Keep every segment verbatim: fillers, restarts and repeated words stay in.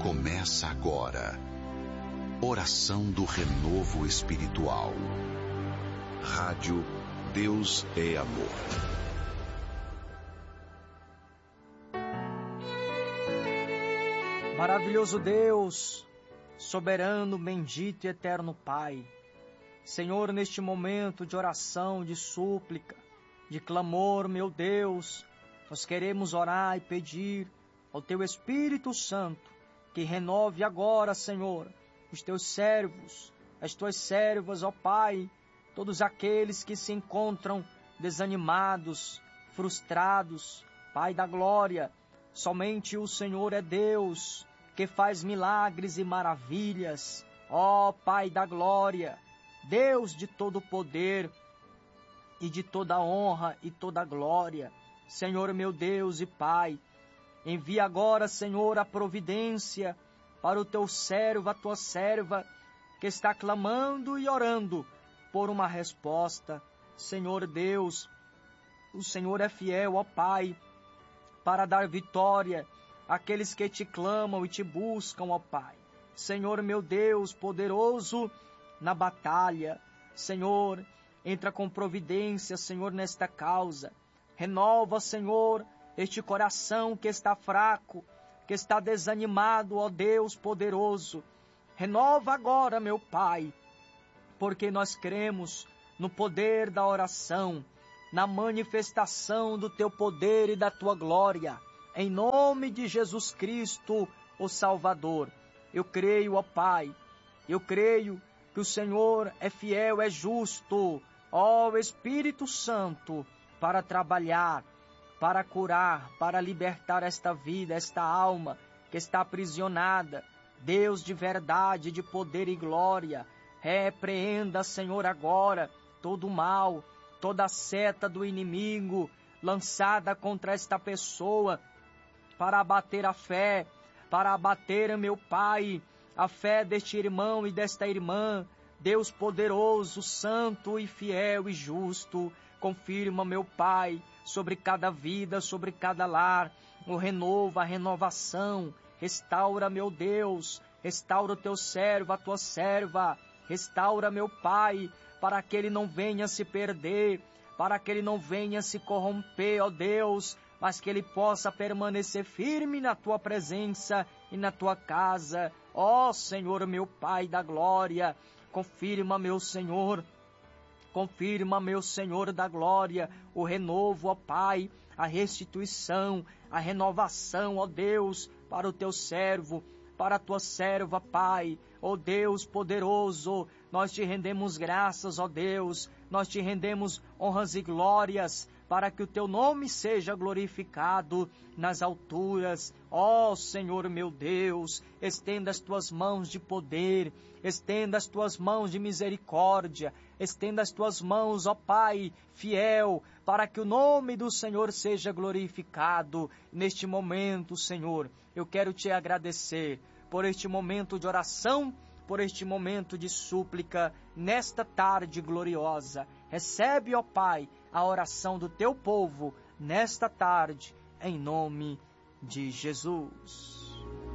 Começa agora. Oração do Renovo Espiritual. Rádio Deus é Amor. Maravilhoso Deus, soberano, bendito e eterno Pai. Senhor, neste momento de oração, de súplica, de clamor, meu Deus, nós queremos orar e pedir ao Teu Espírito Santo que renove agora, Senhor, os Teus servos, as Tuas servas, ó Pai, todos aqueles que se encontram desanimados, frustrados. Pai da glória, somente o Senhor é Deus que faz milagres e maravilhas. Ó Pai da glória, Deus de todo poder e de toda honra e toda glória. Senhor meu Deus e Pai, envia agora, Senhor, a providência para o Teu servo, a Tua serva, que está clamando e orando por uma resposta. Senhor Deus, o Senhor é fiel, ó Pai, para dar vitória àqueles que Te clamam e Te buscam, ó Pai. Senhor meu Deus, poderoso na batalha, Senhor, entra com providência, Senhor, nesta causa. Renova, Senhor, este coração que está fraco, que está desanimado, ó Deus poderoso. Renova agora, meu Pai, porque nós cremos no poder da oração, na manifestação do Teu poder e da Tua glória. Em nome de Jesus Cristo, o Salvador. Eu creio, ó Pai, eu creio que o Senhor é fiel, é justo, ó Espírito Santo, para trabalhar, para curar, para libertar esta vida, esta alma que está aprisionada. Deus de verdade, de poder e glória, repreenda, Senhor, agora todo o mal, toda a seta do inimigo lançada contra esta pessoa, para abater a fé, para abater, meu Pai, a fé deste irmão e desta irmã. Deus poderoso, santo e fiel e justo, confirma, meu Pai, sobre cada vida, sobre cada lar, o renovo, a renovação. Restaura, meu Deus, restaura o Teu servo, a Tua serva. Restaura, meu Pai, para que ele não venha se perder, para que ele não venha se corromper, ó Deus, mas que ele possa permanecer firme na Tua presença e na Tua casa. Ó Senhor, meu Pai da glória, confirma, meu Senhor, confirma, meu Senhor da glória, o renovo, ó Pai, a restituição, a renovação, ó Deus, para o Teu servo, para a Tua serva, Pai. Ó Deus poderoso, nós Te rendemos graças, ó Deus, nós Te rendemos honras e glórias, para que o Teu nome seja glorificado nas alturas. Ó Senhor meu Deus, estenda as Tuas mãos de poder, estenda as Tuas mãos de misericórdia, estenda as Tuas mãos, ó Pai, fiel, para que o nome do Senhor seja glorificado. Neste momento, Senhor, eu quero Te agradecer por este momento de oração, por este momento de súplica, nesta tarde gloriosa. Recebe, ó Pai, a oração do Teu povo, nesta tarde, em nome de Jesus.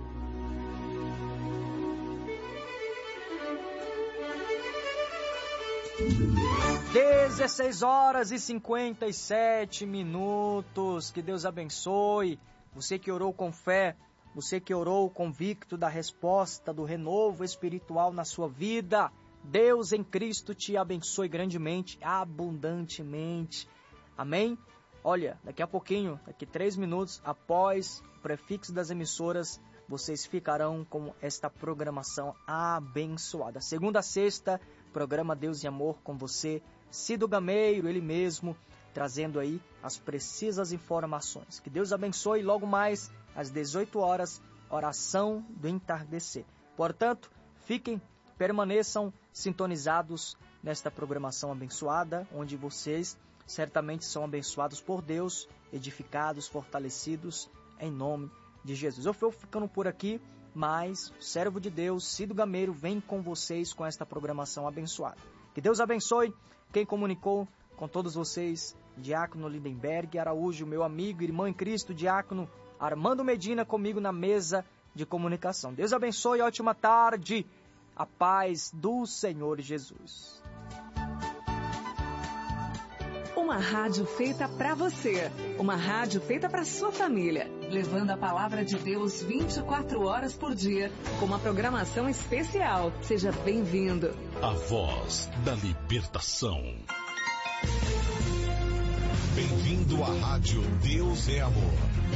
dezesseis horas e cinquenta e sete minutos. Que Deus abençoe você que orou com fé, você que orou convicto da resposta, do renovo espiritual na sua vida. Deus em Cristo te abençoe grandemente, abundantemente. Amém? Olha, daqui a pouquinho, daqui a três minutos, após o prefixo das emissoras, vocês ficarão com esta programação abençoada. Segunda a sexta, programa Deus e Amor com você, Cido Gameiro, ele mesmo, trazendo aí as precisas informações. Que Deus abençoe. Logo mais, às dezoito horas, oração do entardecer. Portanto, fiquem, permaneçam sintonizados nesta programação abençoada, onde vocês certamente são abençoados por Deus, edificados, fortalecidos, em nome de Jesus. Eu vou ficando por aqui, mas o servo de Deus, Cido Gameiro, vem com vocês com esta programação abençoada. Que Deus abençoe quem comunicou com todos vocês, Diácono Lindenberg Araújo, meu amigo, irmão em Cristo, Diácono Armando Medina, comigo na mesa de comunicação. Deus abençoe, ótima tarde, a paz do Senhor Jesus. Uma rádio feita para você, uma rádio feita para sua família, levando a palavra de Deus vinte e quatro horas por dia, com uma programação especial. Seja bem-vindo. A voz da libertação. Bem-vindo à rádio Deus é Amor.